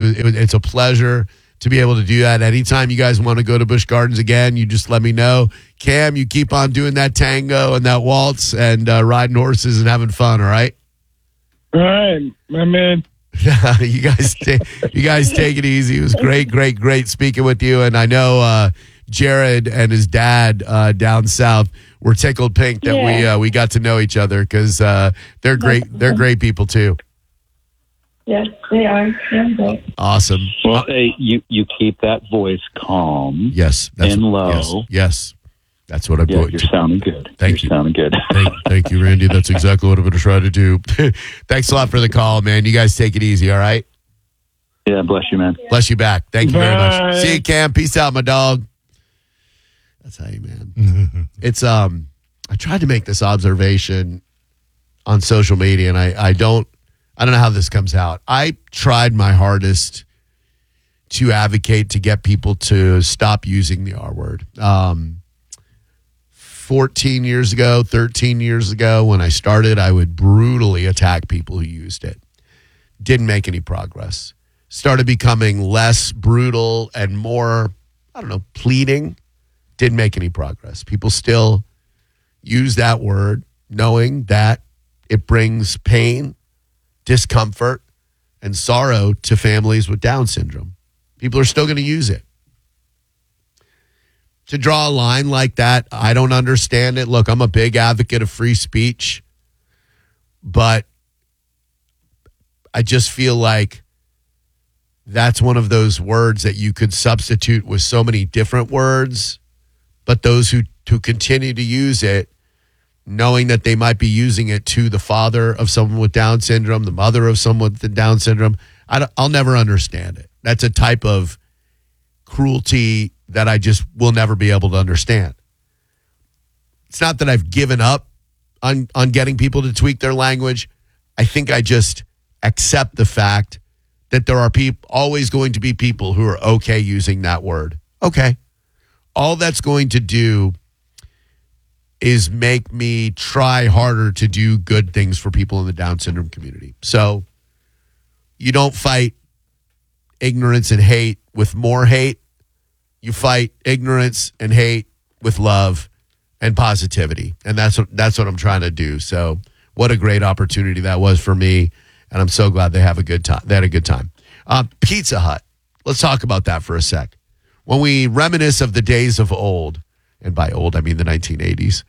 It's a pleasure to be able to do that. Anytime you guys want to go to Busch Gardens again, you just let me know. Cam, you keep on doing that tango and that waltz and riding horses and having fun, all right? All right, my man. You guys take it easy. It was great speaking with you. And I know Jared and his dad down south were tickled pink that we got to know each other because they're great. They're great people too. Yes, they are. They're great. Awesome. Well, hey, you keep that voice calm. Yes, and low. Yes. That's what I'm going you're to. Sounding good. Thank you. Sounding good. Thank you, Randy. That's exactly what I'm going to try to do. Thanks a lot for the call, man. You guys take it easy, all right? Yeah, bless you, man. Bless you back. Thank you very much. See you, Cam. Peace out, my dog. That's how you, man. It's I tried to make this observation on social media, and I don't know how this comes out. I tried my hardest to advocate to get people to stop using the R word. 14 years ago, 13 years ago, when I started, I would brutally attack people who used it. Didn't make any progress. Started becoming less brutal and more, pleading. Didn't make any progress. People still use that word knowing that it brings pain, discomfort, and sorrow to families with Down syndrome. People are still going to use it. To draw a line like that, I don't understand it. Look, I'm a big advocate of free speech, but I just feel like that's one of those words that you could substitute with so many different words, but those who continue to use it, knowing that they might be using it to the father of someone with Down syndrome, the mother of someone with Down syndrome, I'll never understand it. That's a type of cruelty that I just will never be able to understand. It's not that I've given up on getting people to tweak their language. I think I just accept the fact that there are always going to be people who are okay using that word. Okay. All that's going to do is make me try harder to do good things for people in the Down syndrome community. So you don't fight ignorance and hate with more hate. You fight ignorance and hate with love and positivity. And that's what I'm trying to do. So what a great opportunity that was for me. And I'm so glad they have a good time. They had a good time. Pizza Hut. Let's talk about that for a sec. When we reminisce of the days of old, and by old, I mean the 1980s,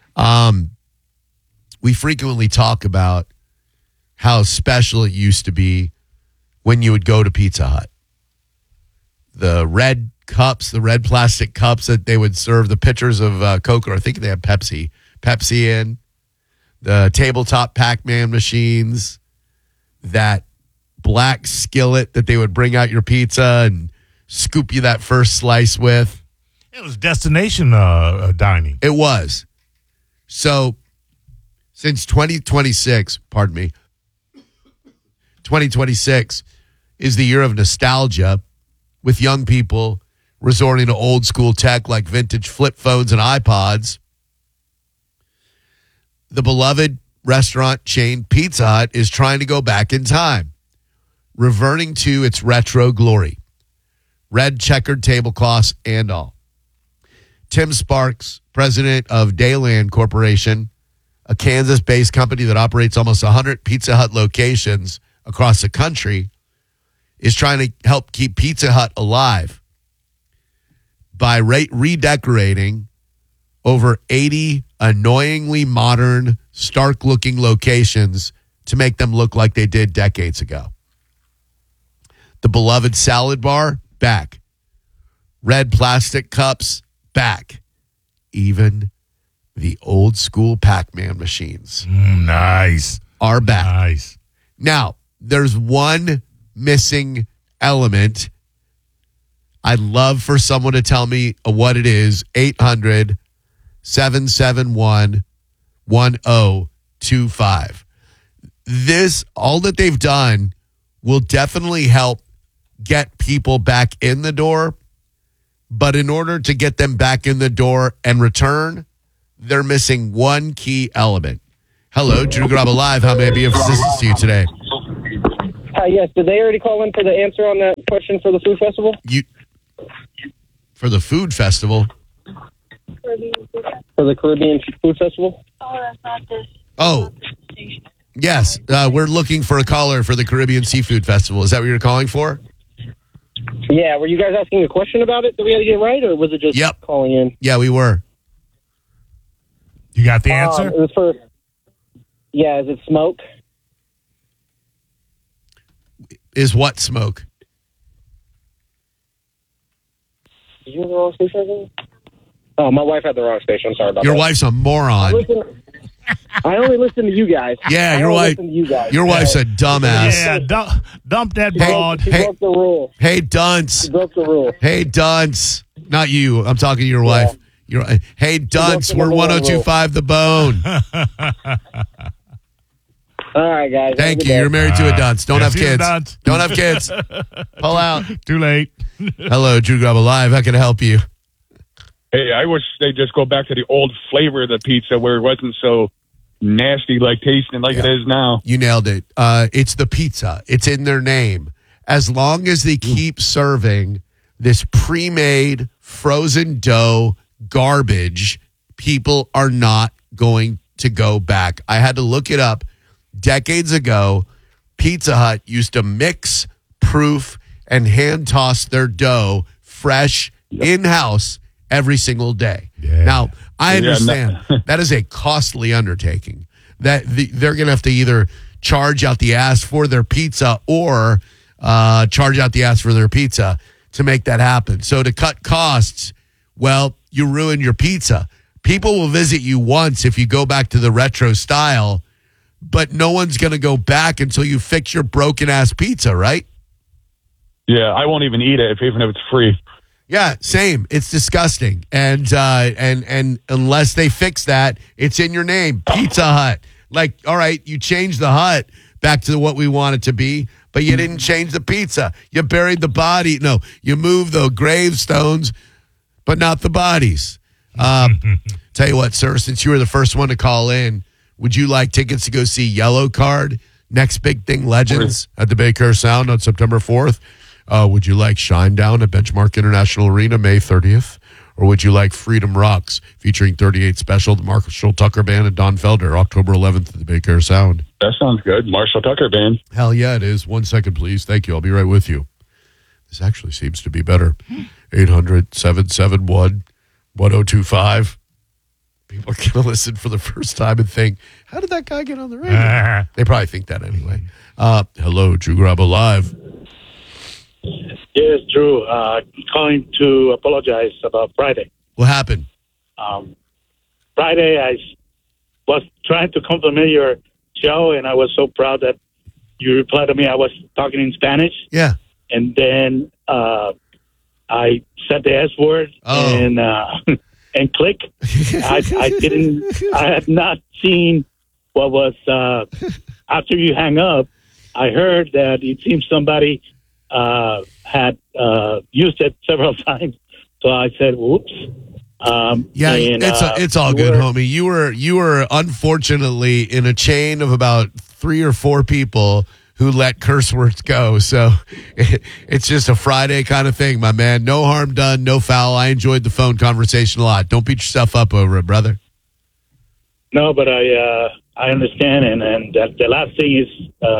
we frequently talk about how special it used to be when you would go to Pizza Hut. The red cups, the red plastic cups that they would serve the pitchers of Coke, or I think they had Pepsi in, the tabletop Pac-Man machines, that black skillet that they would bring out your pizza and scoop you that first slice with. It was destination dining. It was. So since 2026 is the year of nostalgia, with young people resorting to old school tech like vintage flip phones and iPods. The beloved restaurant chain Pizza Hut is trying to go back in time, reverting to its retro glory. Red checkered tablecloths and all. Tim Sparks, president of Dayland Corporation, a Kansas-based company that operates almost 100 Pizza Hut locations across the country, is trying to help keep Pizza Hut alive by redecorating over 80 annoyingly modern, stark-looking locations to make them look like they did decades ago. The beloved salad bar, back. Red plastic cups, back. Even the old-school Pac-Man machines. Nice. Are back. Nice. Now, there's one missing element. I'd love for someone to tell me what it is. 800-771-1025. This, all that they've done, will definitely help get people back in the door. But in order to get them back in the door and return, they're missing one key element. Hello, Drew Graba Live. How may I be of assistance to you today? Yes, did they already call in for the answer on that question for the food festival? For the food festival? For the Caribbean Food Festival? Oh, that's not this. Oh, yes. We're looking for a caller for the Caribbean Seafood Festival. Is that what you're calling for? Yeah, were you guys asking a question about it that we had to get right, or was it just calling in? Yeah, we were. You got the answer? It was for, is it smoke? Is what smoke? Did you have the wrong station? Oh, my wife had the wrong station. I'm sorry about that. Your wife's a moron. I only listen to you guys. Yeah, your wife. Your wife's a dumbass. Yeah, dump that broad. She broke the rule. Hey, dunce. She broke the rule. Hey, dunce. Not you. I'm talking to your wife. Hey, dunce. We're 102.5 The Bone. All right, guys. Thank you. You're married to a dunce. Don't have kids. Don't have kids. Pull out. Too late. Hello, Drew Grub Alive. How can I help you? Hey, I wish they just go back to the old flavor of the pizza where it wasn't so nasty, like tasting like it is now. You nailed it. It's the pizza. It's in their name. As long as they keep serving this pre-made frozen dough garbage, people are not going to go back. I had to look it up. Decades ago, Pizza Hut used to mix, proof, and hand toss their dough fresh in-house every single day. Yeah. Now, I understand that is a costly undertaking. That they're going to have to either charge out the ass for their pizza or charge out the ass for their pizza to make that happen. So to cut costs, well, you ruin your pizza. People will visit you once if you go back to the retro style, but no one's going to go back until you fix your broken ass pizza, right? Yeah, I won't even eat it even if it's free. Yeah, same. It's disgusting, and unless they fix that, it's in your name, Pizza Hut. Like, all right, you changed the hut back to what we want it to be, but you didn't change the pizza. You buried the body. No, you moved the gravestones, but not the bodies. Tell you what, sir, since you were the first one to call in, would you like tickets to go see Yellow Card, Next Big Thing Legends at the Bay Care Sound on September 4th? Would you like Shinedown at Benchmark International Arena May 30th? Or would you like Freedom Rocks featuring 38 Special, the Marshall Tucker Band, and Don Felder, October 11th at the Bay Care Sound? That sounds good. Marshall Tucker Band. Hell yeah, it is. 1 second, please. Thank you. I'll be right with you. This actually seems to be better. 800-771-1025. People are going to listen for the first time and think, how did that guy get on the radio? They probably think that anyway. Hello, Drew Grub Alive. Yes, Drew. Calling to apologize about Friday. What happened? Friday, I was trying to compliment your show, and I was so proud that you replied to me. I was talking in Spanish. Yeah. And then I said the S word and click. I had not seen what was, after you hang up, I heard that it seems somebody had used it several times. So I said, whoops. It's all good, homie. You were unfortunately in a chain of about 3 or 4 people who let curse words go. So it's just a Friday kind of thing, my man. No harm done, no foul. I enjoyed the phone conversation a lot. Don't beat yourself up over it, brother. No, but I understand, and that the last thing is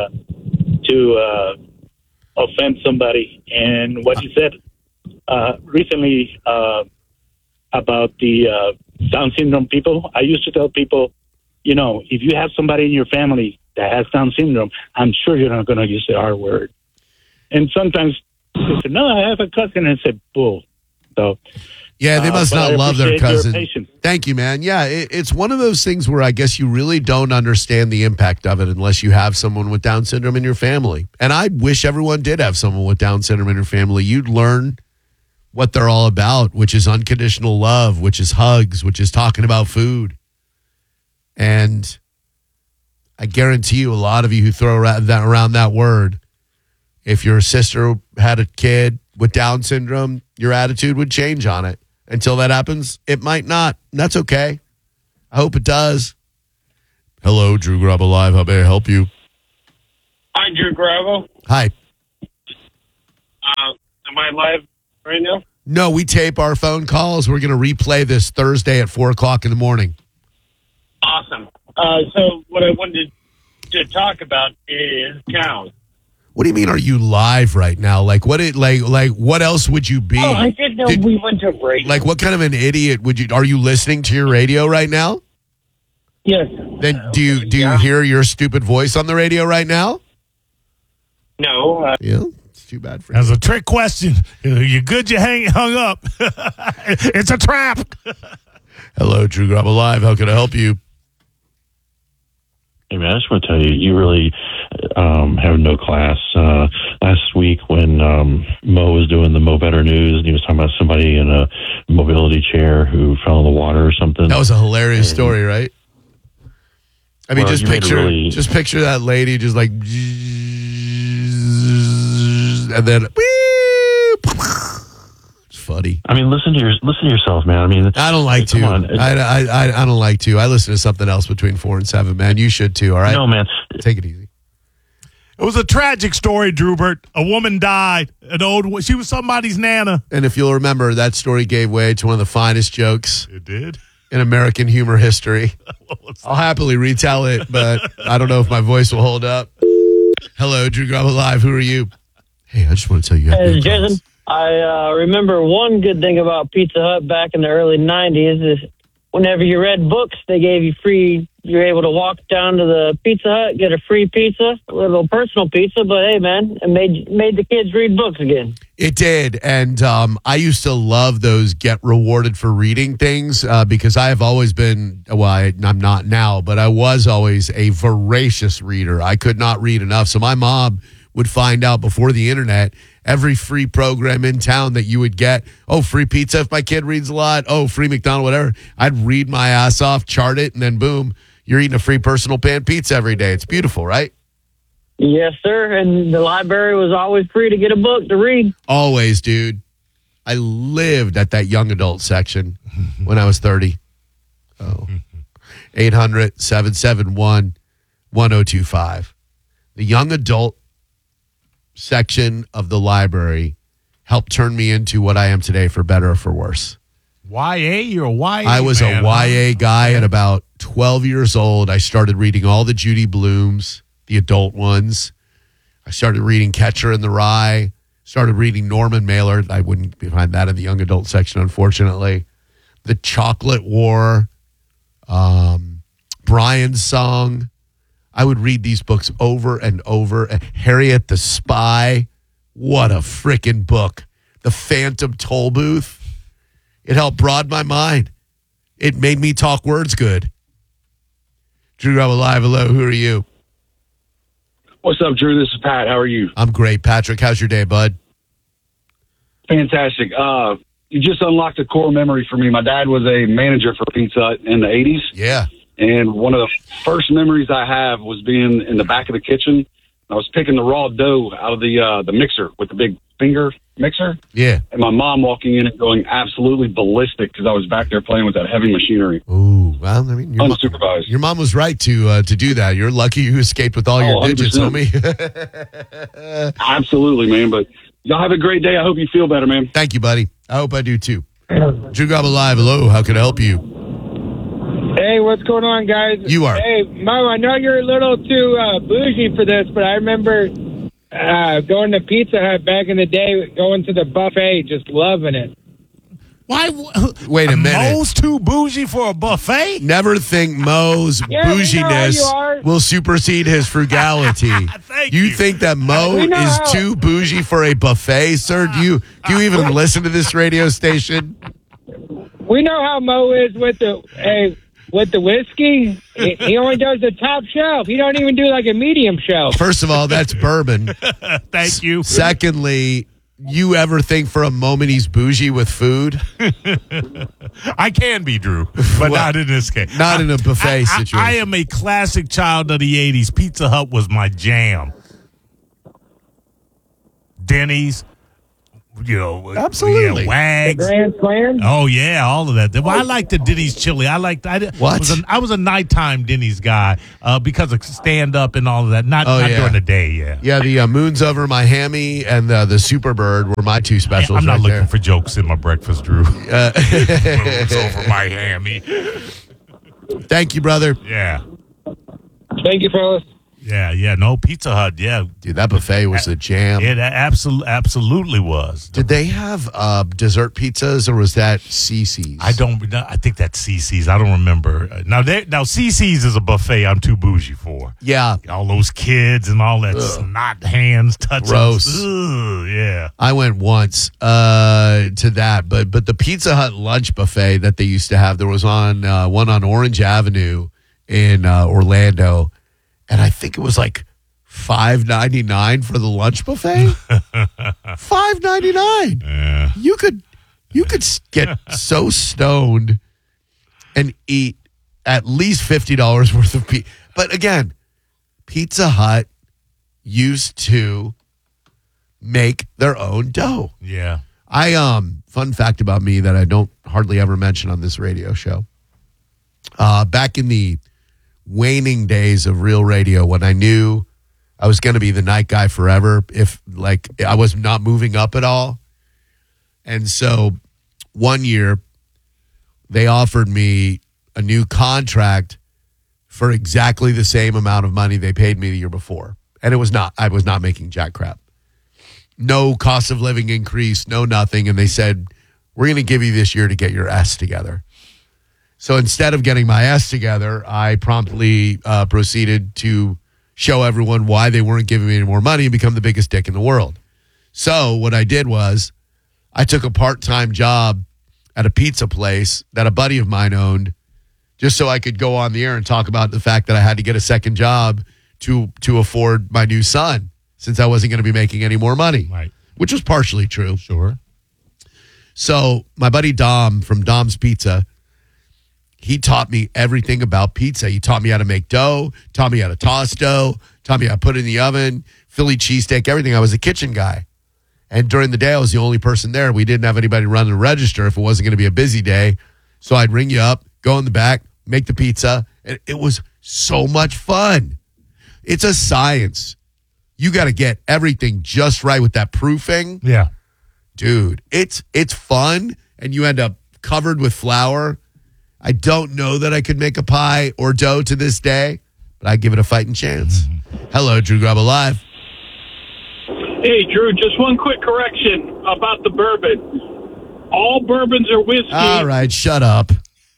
to offend somebody. And what you said recently about the Down syndrome people, I used to tell people, if you have somebody in your family that has Down syndrome, I'm sure you're not going to use the R word. And sometimes they say, no, I have a cousin. And I said, bull. So, yeah, they must not love their cousin. Patience. Thank you, man. Yeah, it's one of those things where I guess you really don't understand the impact of it unless you have someone with Down syndrome in your family. And I wish everyone did have someone with Down syndrome in your family. You'd learn what they're all about, which is unconditional love, which is hugs, which is talking about food. And I guarantee you a lot of you who throw around that word, if your sister had a kid with Down syndrome, your attitude would change on it. Until that happens, it might not. And that's okay. I hope it does. Hello, Drew Grub Alive. How may I help you? Hi, Drew Gravo. Hi. Am I live right now? No, we tape our phone calls. We're going to replay this Thursday at 4 o'clock in the morning. Awesome. So what I wanted to talk about is cows. What do you mean? Are you live right now? Like what? What else would you be? Oh, I didn't know we went to break. Like what kind of an idiot would you? Are you listening to your radio right now? Yes. Then do you hear your stupid voice on the radio right now? No. Yeah, it's too bad for you. That's a trick question. You good? You hung up. It's a trap. Hello, Drew Grabo Live. How can I help you? Hey, man, I just want to tell you, you really have no class. Last week when Mo was doing the Mo Better News, and he was talking about somebody in a mobility chair who fell in the water or something. That was a hilarious story, right? I mean, Well, just you made it just picture that lady just like, and then it's funny. I mean, listen to yourself, man. I mean, I don't like to. Come on. I don't like to. I listen to something else between 4 and 7, man. You should too. All right. No, man. Take it easy. It was a tragic story, Drewbert. A woman died. She was somebody's nana. And if you'll remember, that story gave way to one of the finest jokes It did. in American humor history. I'll happily retell it, but I don't know if my voice will hold up. Hello, Drew Grabo Live. Who are you? Hey, I just want to tell you. Hey, Jason, I remember one good thing about Pizza Hut back in the early 90s is whenever you read books, they gave you free. You're able to walk down to the Pizza Hut, get a free pizza, a little personal pizza. But hey, man, it made the kids read books again. It did, and I used to love those get rewarded for reading things because I have always been, I'm not now, but I was always a voracious reader. I could not read enough, so my mom would find out before the internet every free program in town that you would get. Oh, free pizza if my kid reads a lot. Oh, free McDonald's, whatever. I'd read my ass off, chart it, and then boom, you're eating a free personal pan pizza every day. It's beautiful, right? Yes, sir. And the library was always free to get a book to read. Always, dude. I lived at that young adult section when I was 30. Oh. 800-771-1025. The young adult section of the library helped turn me into what I am today, for better or for worse. YA or YA? I was a YA guy at about 12 years old. I started reading all the Judy Blooms, the adult ones. I started reading Catcher in the Rye. Started reading Norman Mailer. I wouldn't find that in the young adult section, unfortunately. The Chocolate War, Brian's Song. I would read these books over and over. Harriet the Spy. What a freaking book. The Phantom Toll Booth. It helped broaden my mind. It made me talk words good. Drew Grabo Live. Hello, who are you? What's up, Drew? This is Pat. How are you? I'm great, Patrick. How's your day, bud? Fantastic. You just unlocked a core memory for me. My dad was a manager for Pizza Hut in the 80s. Yeah. And one of the first memories I have was being in the back of the kitchen. I was picking the raw dough out of the mixer with the big finger mixer. Yeah. And my mom walking in and going absolutely ballistic because I was back there playing with that heavy machinery. Ooh, well, I mean, unsupervised. Your mom was right to do that. You're lucky you escaped with all your 100%. digits, homie. Absolutely, man. But y'all have a great day. I hope you feel better, man. Thank you, buddy. I hope I do too. Drew Grabo Live. Hello, how can I help you? Hey, what's going on, guys? You are. Hey, Mo, I know you're a little too bougie for this, but I remember going to Pizza Hut back in the day, going to the buffet, just loving it. Why? Wait a minute. Mo's too bougie for a buffet? Never think Mo's bouginess will supersede his frugality. You think that Mo is too bougie for a buffet, sir? Do you even listen to this radio station? We know how Mo is with the whiskey. He only does the top shelf. He don't even do like a medium shelf. First of all, that's bourbon. Thank you. Secondly, you ever think for a moment he's bougie with food? I can be, Drew, but not in this case. Not in a buffet situation. I am a classic child of the 80s. Pizza Hut was my jam. Denny's, Absolutely. Yeah, Wags. The Grand Slam? Oh yeah, all of that. Well, I like the Denny's chili. I was a nighttime Denny's guy because of stand up and all of that. Not during the day. Yeah. Yeah, the Moons Over Miami and the Superbird were my two specials. I'm not right looking for jokes in my breakfast, Drew. Moons Over Miami. Thank you, brother. Yeah. Thank you, fellas. Yeah. No, Pizza Hut. Yeah, dude, that buffet was a jam. It absolutely was. Did they have dessert pizzas, or was that CC's? I think that's CC's. I don't remember. Now CC's is a buffet I'm too bougie for. Yeah, all those kids and all that snot hands touching. Gross. Ugh, yeah. I went once to that, but the Pizza Hut lunch buffet that they used to have, there was one on Orange Avenue in Orlando. And I think it was like $5.99 for the lunch buffet. $5.99. Yeah. You could get so stoned and eat at least $50 worth of pizza. But again, Pizza Hut used to make their own dough. Yeah. Fun fact about me that I don't hardly ever mention on this radio show. Back in the waning days of real radio, when I knew I was going to be the night guy forever, if like I was not moving up at all. And so one year they offered me a new contract for exactly the same amount of money they paid me the year before. And I was not making jack crap. No cost of living increase, no nothing. And they said, we're going to give you this year to get your S together. So instead of getting my ass together, I promptly proceeded to show everyone why they weren't giving me any more money and become the biggest dick in the world. So what I did was I took a part-time job at a pizza place that a buddy of mine owned just so I could go on the air and talk about the fact that I had to get a second job to afford my new son since I wasn't going to be making any more money, right? Which was partially true. Sure. So my buddy Dom from Dom's Pizza, he taught me everything about pizza. He taught me how to make dough, taught me how to toss dough, taught me how to put it in the oven, Philly cheesesteak, everything. I was a kitchen guy. And during the day, I was the only person there. We didn't have anybody running the register if it wasn't going to be a busy day. So I'd ring you up, go in the back, make the pizza. And it was so much fun. It's a science. You got to get everything just right with that proofing. Yeah. Dude, it's fun, and you end up covered with flour. I don't know that I could make a pie or dough to this day, but I give it a fighting chance. Hello, Drew Grubba Live. Hey, Drew, just one quick correction about the bourbon. All bourbons are whiskey. All right, shut up.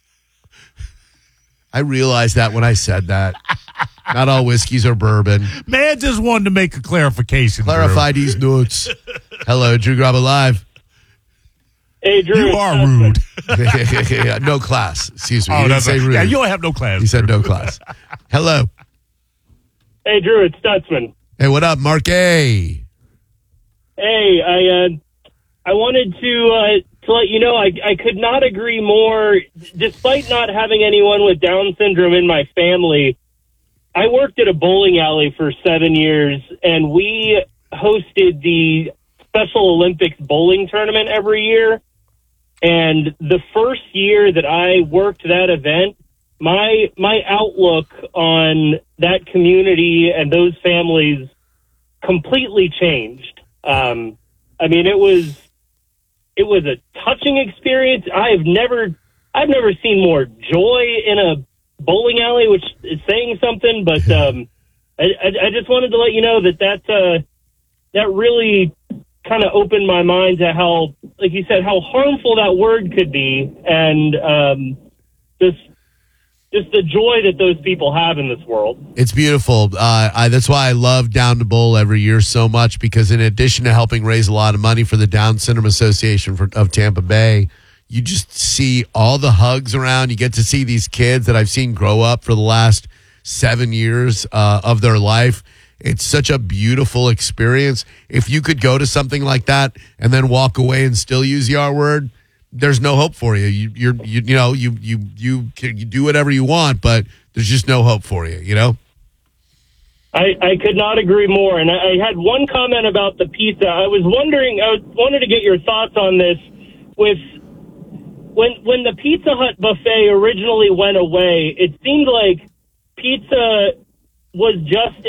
I realized that when I said that. Not all whiskeys are bourbon. Man just wanted to make a clarification. Clarify these notes. Hello, Drew Grubba Live. Hey, Drew. You are rude. Yeah, no class. Excuse me. Oh, You didn't say rude. Yeah, you don't have no class. You said no class. Hello. Hey, Drew, it's Stutzman. Hey, what up, Mark A? Hey, I wanted to let you know I could not agree more. Despite not having anyone with Down syndrome in my family, I worked at a bowling alley for 7 years, and we hosted the Special Olympics bowling tournament every year. And the first year that I worked that event, my outlook on that community and those families completely changed. I mean, it was a touching experience. I've never seen more joy in a bowling alley, which is saying something. But I just wanted to let you know that really kind of opened my mind to how, like you said, how harmful that word could be, and just the joy that those people have in this world. It's beautiful. That's why I love Down to Bowl every year so much, because in addition to helping raise a lot of money for the Down Syndrome Association of Tampa Bay, you just see all the hugs around. You get to see these kids that I've seen grow up for the last 7 years of their life. It's such a beautiful experience. If you could go to something like that and then walk away and still use the R word, there's no hope for you. You do whatever you want, but there's just no hope for you, you know? I could not agree more. And I had one comment about the pizza. I wanted to get your thoughts on this. With when the Pizza Hut buffet originally went away, it seemed like pizza was just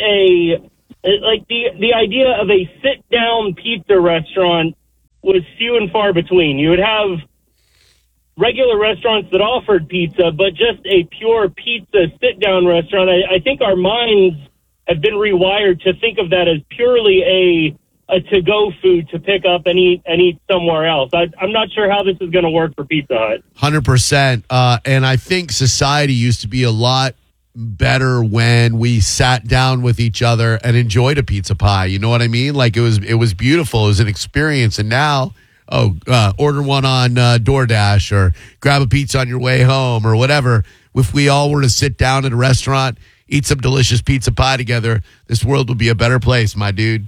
the idea of a sit-down pizza restaurant was few and far between. You would have regular restaurants that offered pizza, but just a pure pizza sit-down restaurant. I think our minds have been rewired to think of that as purely a to-go food to pick up and eat somewhere else. I'm not sure how this is going to work for Pizza Hut. 100%. And I think society used to be a lot better when we sat down with each other and enjoyed a pizza pie. You know what I mean? Like it was beautiful. It was an experience. And now, order one on DoorDash or grab a pizza on your way home or whatever. If we all were to sit down at a restaurant, eat some delicious pizza pie together, this world would be a better place, my dude.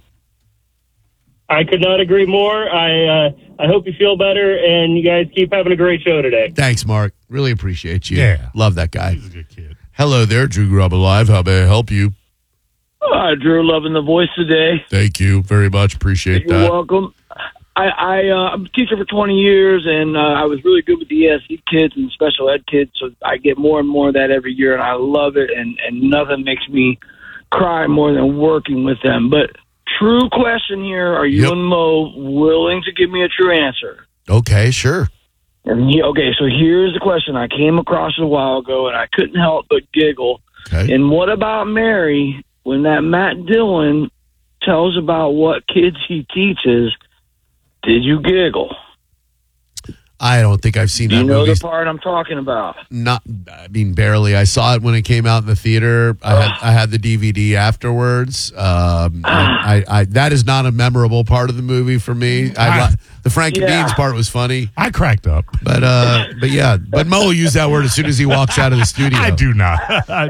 I could not agree more. I hope you feel better, and you guys keep having a great show today. Thanks, Mark. Really appreciate you. Yeah. Love that guy. He's a good kid. Hello there, Drew Grub Alive. How may I help you? Hi, Drew. Loving the voice today. Thank you very much. Appreciate that. You're welcome. I'm a teacher for 20 years, and I was really good with the ESC kids and special ed kids, so I get more and more of that every year, and I love it, and nothing makes me cry more than working with them. But true question here, are you and Mo willing to give me a true answer? Okay, sure. Okay, so here's the question. I came across it a while ago, and I couldn't help but giggle. Okay. And what about Mary, when that Matt Dillon tells about what kids he teaches, did you giggle? I don't think I've seen that movie. You know movie. the part I'm talking about? Barely. I saw it when it came out in the theater. I had the DVD afterwards. That is not a memorable part of the movie for me. The Frank and Beans part was funny. I cracked up. But yeah. But Mo will use that word as soon as he walks out of the studio. I do not.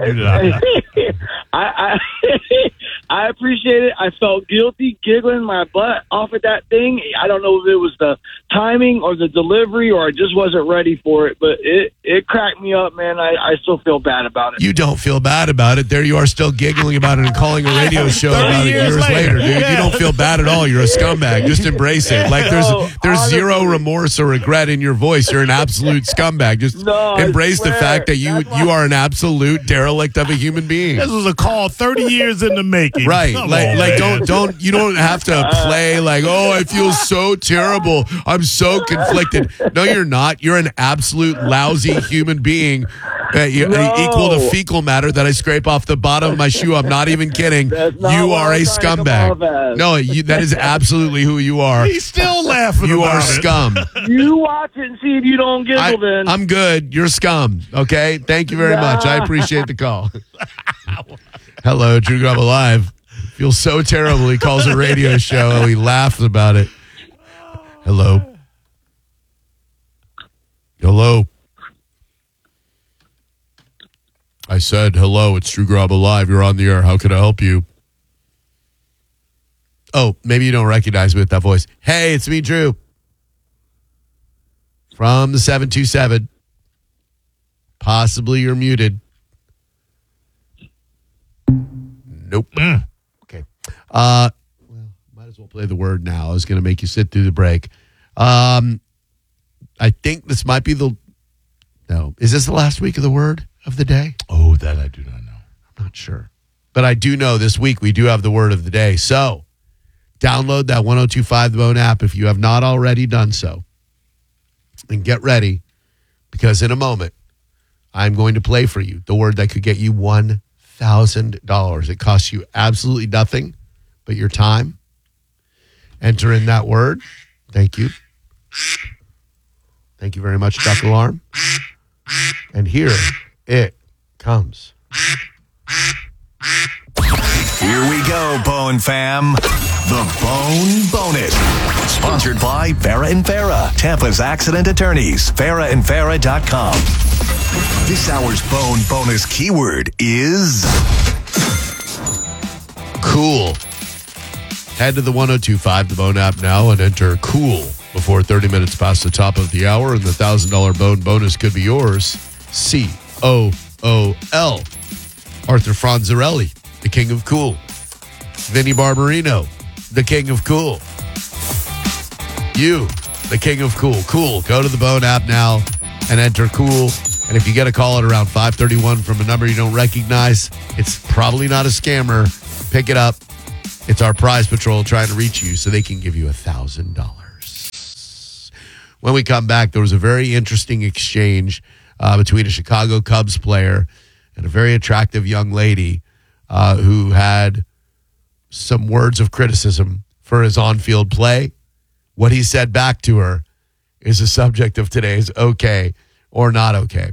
I appreciate it. I felt guilty giggling my butt off of that thing. I don't know if it was the timing or the delivery or I just wasn't ready for it, but it cracked me up, man. I still feel bad about it. You don't feel bad about it. There you are still giggling about it and calling a radio show about it years later, dude. Yeah. You don't feel bad at all. You're a scumbag. Just embrace it. Like there's zero remorse or regret in your voice. You're an absolute scumbag. Just embrace the fact that you are an absolute derelict of a human being. This was a call 30 years in the making. Right. Don't you don't have to play like, oh, I feel so terrible. I'm so conflicted. No, you're not. You're an absolute lousy human being. Equal to fecal matter that I scrape off the bottom of my shoe. I'm not even kidding. You are a scumbag. No, that is absolutely who you are. He's still laughing. You are scum. You watch it and see if you don't giggle then. I'm good. You're scum. Okay? Thank you very much. I appreciate the call. Hello, Drew Grub Alive. Feels so terrible. He calls a radio show and he laughs about it. Hello. Hello. I said, hello, it's Drew Grub Alive. You're on the air. How can I help you? Oh, maybe you don't recognize me with that voice. Hey, it's me, Drew. From the 727. Possibly you're muted. Nope. Okay. Well, might as well play the word now. I was going to make you sit through the break. I think this might be no. Is this the last week of the word of the day? Oh, that I do not know. I'm not sure. But I do know this week we do have the word of the day. So download that 1025 The Bone app if you have not already done so. And get ready because in a moment, I'm going to play for you the word that could get you $1,000. It costs you absolutely nothing but your time. Enter in that word. Thank you. Thank you very much, Duck Alarm. And here it comes. Here we go, Bone Fam. The Bone Bonus. Sponsored by Farah and Farah, Tampa's accident attorneys. FarahandFarah.com. This hour's Bone Bonus keyword is cool. Head to the 1025 The Bone app now and enter cool before 30 minutes past the top of the hour, and the $1,000 Bone Bonus could be yours. COOL. Arthur Franzarelli the king of cool. Vinny Barbarino, the king of cool. You, the king of cool. Cool. Go to the Bone app now and enter cool. And if you get a call at around 5:31 from a number you don't recognize, it's probably not a scammer. Pick it up. It's our prize patrol trying to reach you so they can give you $1,000. When we come back, there was a very interesting exchange between a Chicago Cubs player and a very attractive young lady who had some words of criticism for his on-field play. What he said back to her is the subject of today's okay or not okay.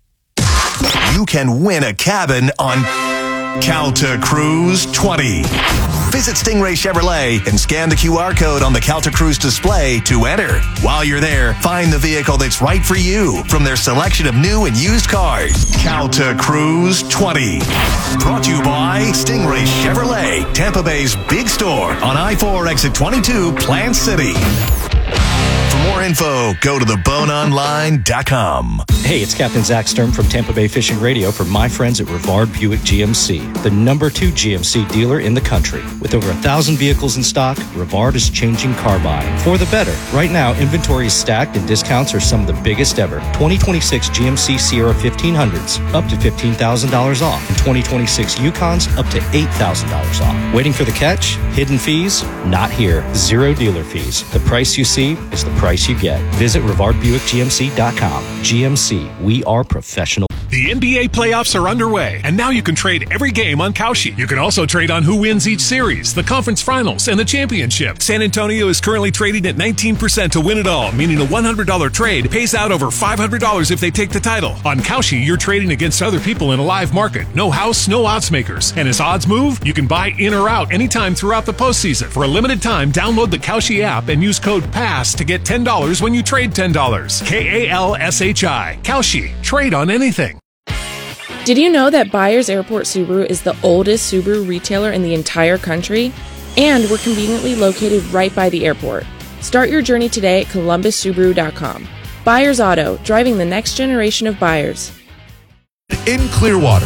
You can win a cabin on Calta Cruise 20. Visit Stingray Chevrolet and scan the QR code on the Calta Cruise display to enter. While you're there, find the vehicle that's right for you from their selection of new and used cars. Calta Cruise 20. Brought to you by Stingray Chevrolet, Tampa Bay's big store on I-4 exit 22, Plant City. For more info, go to theboneonline.com. Hey, it's Captain Zach Sturm from Tampa Bay Fishing Radio for my friends at Rivard Buick GMC, the #2 GMC dealer in the country. With over 1,000 vehicles in stock, Rivard is changing car buying for the better. Right now, inventory is stacked and discounts are some of the biggest ever. 2026 GMC Sierra 1500s, up to $15,000 off. And 2026 Yukons, up to $8,000 off. Waiting for the catch? Hidden fees? Not here. Zero dealer fees. The price you see is the price you get. Visit RivardBuickGMC.com. GMC, we are professional. The NBA playoffs are underway, and now you can trade every game on Kalshi. You can also trade on who wins each series, the conference finals, and the championship. San Antonio is currently trading at 19% to win it all, meaning a $100 trade pays out over $500 if they take the title. On Kalshi, you're trading against other people in a live market. No house, no odds makers. And as odds move, you can buy in or out anytime throughout the postseason. For a limited time, download the Kalshi app and use code PASS to get $10 when you trade $10. KALSHI. Kalshi. Trade on anything. Did you know that Byers Airport Subaru is the oldest Subaru retailer in the entire country? And we're conveniently located right by the airport. Start your journey today at ColumbusSubaru.com. Byers Auto, driving the next generation of buyers. In Clearwater.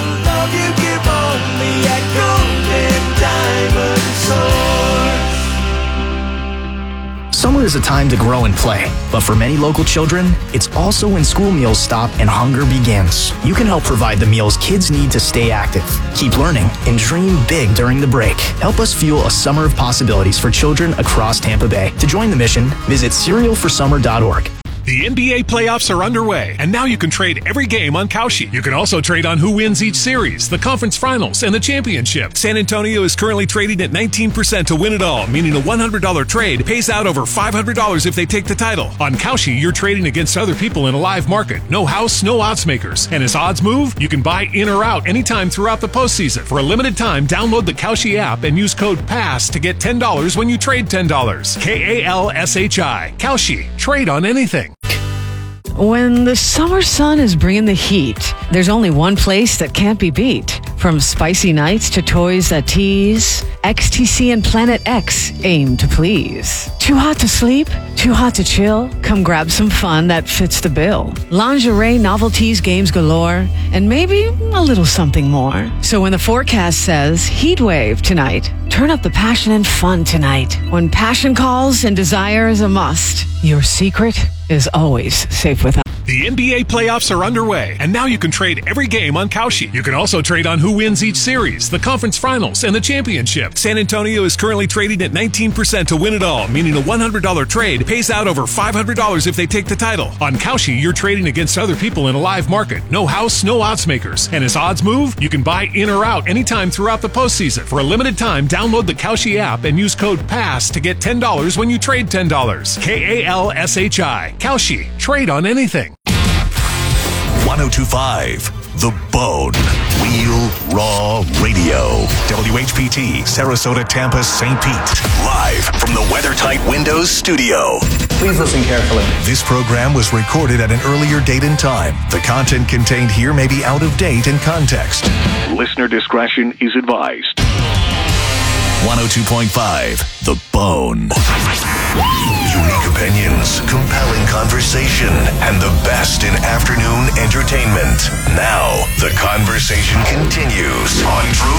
Summer is a time to grow and play, but for many local children, it's also when school meals stop and hunger begins. You can help provide the meals kids need to stay active, keep learning, and dream big during the break. Help us fuel a summer of possibilities for children across Tampa Bay. To join the mission, visit cerealforsummer.org. The NBA playoffs are underway, and now you can trade every game on Kalshi. You can also trade on who wins each series, the conference finals, and the championship. San Antonio is currently trading at 19% to win it all, meaning a $100 trade pays out over $500 if they take the title. On Kalshi, you're trading against other people in a live market. No house, no odds makers. And as odds move, you can buy in or out anytime throughout the postseason. For a limited time, download the Kalshi app and use code PASS to get $10 when you trade $10. KALSHI. Kalshi. Trade on anything. When the summer sun is bringing the heat, there's only one place that can't be beat. From spicy nights to toys that tease, XTC and Planet X aim to please. Too hot to sleep? Too hot to chill? Come grab some fun that fits the bill. Lingerie, novelties, games galore, and maybe a little something more. So when the forecast says heat wave tonight, turn up the passion and fun tonight. When passion calls and desire is a must, your secret is always safe with us. The NBA playoffs are underway, and now you can trade every game on Kalshi. You can also trade on who wins each series, the conference finals, and the championship. San Antonio is currently trading at 19% to win it all, meaning a $100 trade pays out over $500 if they take the title. On Kalshi, you're trading against other people in a live market. No house, no odds makers. And as odds move, you can buy in or out anytime throughout the postseason. For a limited time, download the Kalshi app and use code PASS to get $10 when you trade $10. KALSHI. Kalshi. Trade on anything. 1025 The Bone. Real Raw Radio. WHPT, Sarasota, Tampa, St. Pete. Live from the WeatherTight Windows studio. Please listen carefully. This program was recorded at an earlier date and time. The content contained here may be out of date and context. Listener discretion is advised. 102.5 The Bone. Unique opinions, compelling conversation, and the best in afternoon entertainment. Now, the conversation continues on True